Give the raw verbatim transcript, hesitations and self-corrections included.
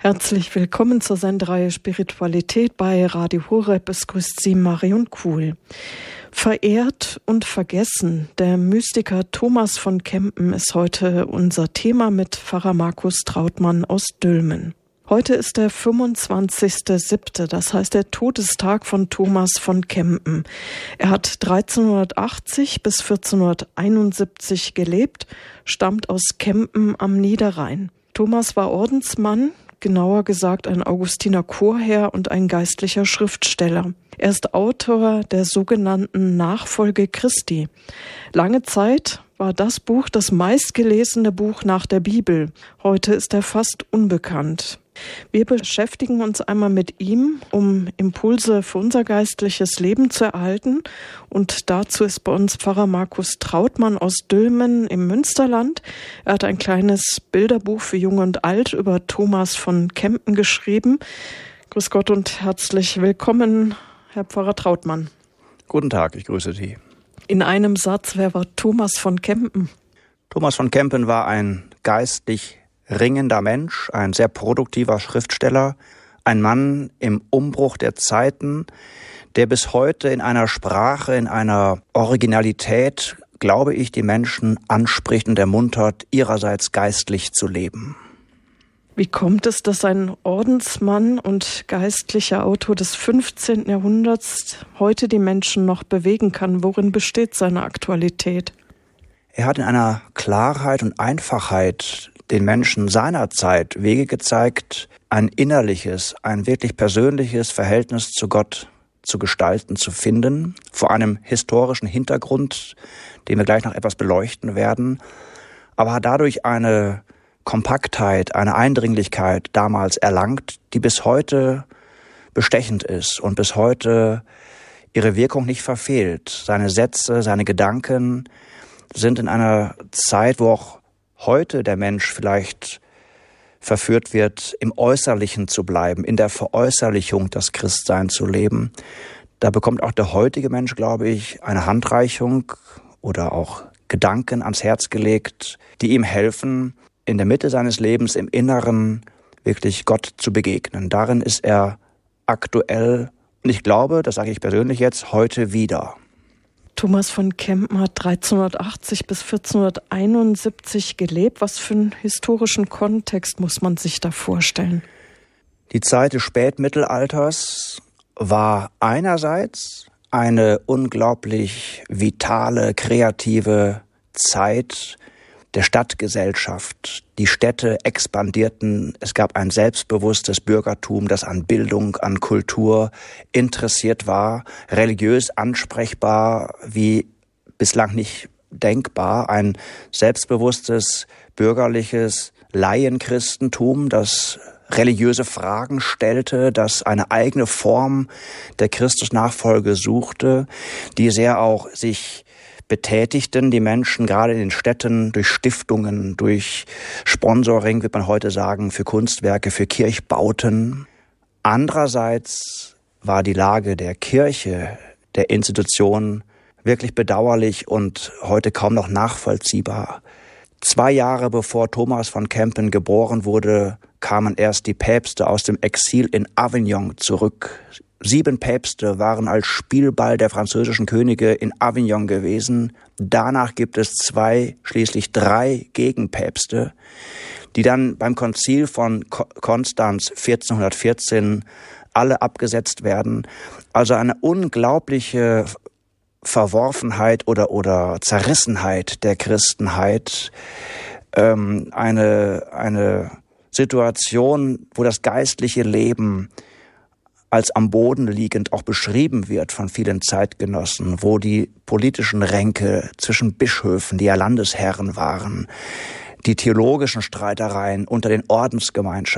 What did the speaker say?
Herzlich willkommen zur Sendereihe Spiritualität bei Radio Horeb. Es grüßt Sie Marion Kuhl. Verehrt und vergessen. Der Mystiker Thomas von Kempen ist heute unser Thema mit Pfarrer Markus Trautmann aus Dülmen. Heute ist der fünfundzwanzigster siebte, das heißt der Todestag von Thomas von Kempen. Er hat dreizehnhundertachtzig bis vierzehnhunderteinundsiebzig gelebt, stammt aus Kempen am Niederrhein. Thomas war Ordensmann, genauer gesagt ein Augustiner Chorherr und ein geistlicher Schriftsteller. Er ist Autor der sogenannten Nachfolge Christi. Lange Zeit war das Buch das meistgelesene Buch nach der Bibel. Heute ist er fast unbekannt. Wir beschäftigen uns einmal mit ihm, um Impulse für unser geistliches Leben zu erhalten. Und dazu ist bei uns Pfarrer Markus Trautmann aus Dülmen im Münsterland. Er hat ein kleines Bilderbuch für Jung und Alt über Thomas von Kempen geschrieben. Grüß Gott und herzlich willkommen, Herr Pfarrer Trautmann. Guten Tag, ich grüße Sie. In einem Satz, wer war Thomas von Kempen? Thomas von Kempen war ein geistlich ringender Mensch, ein sehr produktiver Schriftsteller, ein Mann im Umbruch der Zeiten, der bis heute in einer Sprache, in einer Originalität, glaube ich, die Menschen anspricht und ermuntert, ihrerseits geistlich zu leben. Wie kommt es, dass ein Ordensmann und geistlicher Autor des fünfzehnten Jahrhunderts heute die Menschen noch bewegen kann? Worin besteht seine Aktualität? Er hat in einer Klarheit und Einfachheit den Menschen seiner Zeit Wege gezeigt, ein innerliches, ein wirklich persönliches Verhältnis zu Gott zu gestalten, zu finden, vor einem historischen Hintergrund, den wir gleich noch etwas beleuchten werden, aber hat dadurch eine Kompaktheit, eine Eindringlichkeit damals erlangt, die bis heute bestechend ist und bis heute ihre Wirkung nicht verfehlt. Seine Sätze, seine Gedanken sind in einer Zeit, wo auch heute der Mensch vielleicht verführt wird, im Äußerlichen zu bleiben, in der Veräußerlichung das Christsein zu leben. Da bekommt auch der heutige Mensch, glaube ich, eine Handreichung oder auch Gedanken ans Herz gelegt, die ihm helfen, in der Mitte seines Lebens, im Inneren, wirklich Gott zu begegnen. Darin ist er aktuell und ich glaube, das sage ich persönlich jetzt, heute wieder. Thomas von Kempen hat dreizehnhundertachtzig bis vierzehnhunderteinundsiebzig gelebt. Was für einen historischen Kontext muss man sich da vorstellen? Die Zeit des Spätmittelalters war einerseits eine unglaublich vitale, kreative Zeit der Stadtgesellschaft. Die Städte expandierten, es gab ein selbstbewusstes Bürgertum, das an Bildung, an Kultur interessiert war, religiös ansprechbar wie bislang nicht denkbar, ein selbstbewusstes, bürgerliches Laienchristentum, das religiöse Fragen stellte, das eine eigene Form der Christusnachfolge suchte, die sehr auch sich betätigten, die Menschen gerade in den Städten durch Stiftungen, durch Sponsoring, wird man heute sagen, für Kunstwerke, für Kirchbauten. Andererseits war die Lage der Kirche, der Institution wirklich bedauerlich und heute kaum noch nachvollziehbar. Zwei Jahre bevor Thomas von Kempen geboren wurde, kamen erst die Päpste aus dem Exil in Avignon zurück. Sieben Päpste waren als Spielball der französischen Könige in Avignon gewesen. Danach gibt es zwei, schließlich drei Gegenpäpste, die dann beim Konzil von Konstanz vierzehnhundertvierzehn alle abgesetzt werden. Also eine unglaubliche Verworfenheit oder, oder Zerrissenheit der Christenheit. Ähm, eine, eine Situation, wo das geistliche Leben als am Boden liegend auch beschrieben wird von vielen Zeitgenossen, wo die politischen Ränke zwischen Bischöfen, die ja Landesherren waren, die theologischen Streitereien unter den Ordensgemeinschaften,